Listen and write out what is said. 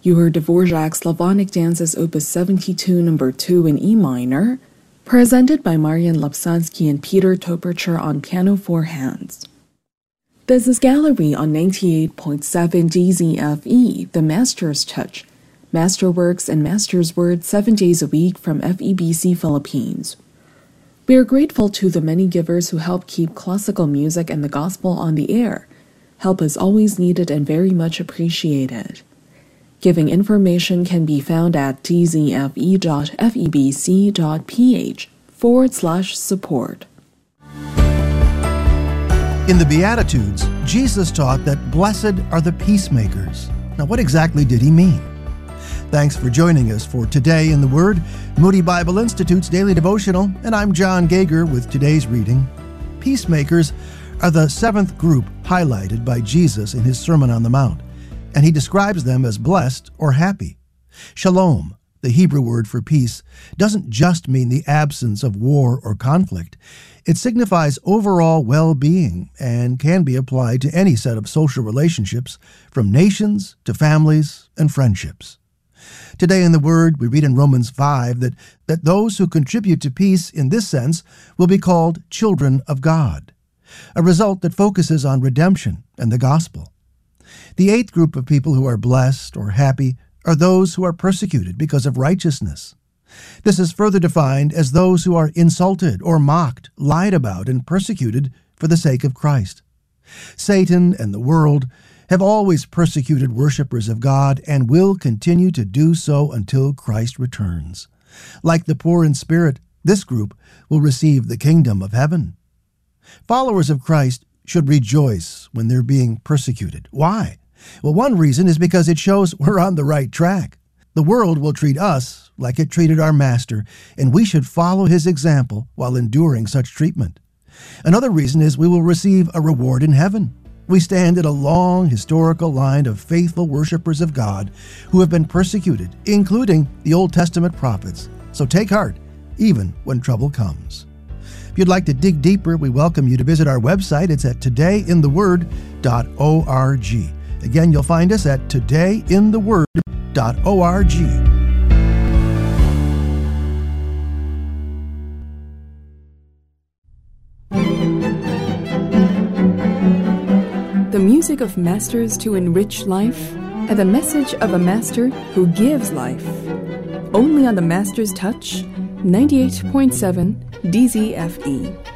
You heard Dvorak's Slavonic Dances Opus 72 No. 2 in E minor, presented by Marian Lapsansky and Peter Topercher on piano 4 hands. This is Gallery on 98.7 DZFE, The Master's Touch, Masterworks and Master's Words 7 days a week from FEBC Philippines. We are grateful to the many givers who help keep classical music and the gospel on the air. Help is always needed and very much appreciated. Giving information can be found at tzfe.febc.ph/support. In the Beatitudes, Jesus taught that blessed are the peacemakers. Now, what exactly did he mean? Thanks for joining us for Today in the Word, Moody Bible Institute's daily devotional, and I'm John Gager with today's reading. Peacemakers are the seventh group highlighted by Jesus in his Sermon on the Mount, and he describes them as blessed or happy. Shalom, the Hebrew word for peace, doesn't just mean the absence of war or conflict. It signifies overall well-being and can be applied to any set of social relationships, from nations to families and friendships. Today in the Word, we read in Romans 5 that those who contribute to peace in this sense will be called children of God, a result that focuses on redemption and the gospel. The eighth group of people who are blessed or happy are those who are persecuted because of righteousness. This is further defined as those who are insulted or mocked, lied about, and persecuted for the sake of Christ. Satan and the world have always persecuted worshipers of God and will continue to do so until Christ returns. Like the poor in spirit, this group will receive the kingdom of heaven. Followers of Christ should rejoice when they're being persecuted. Why? Well, one reason is because it shows we're on the right track. The world will treat us like it treated our Master, and we should follow his example while enduring such treatment. Another reason is we will receive a reward in heaven. We stand in a long historical line of faithful worshipers of God who have been persecuted, including the Old Testament prophets. So take heart, even when trouble comes. If you'd like to dig deeper, we welcome you to visit our website. It's at todayintheword.org. Again, you'll find us at todayintheword.org. The music of masters to enrich life, and the message of a master who gives life. Only on the Master's Touch, 98.7 DZFE.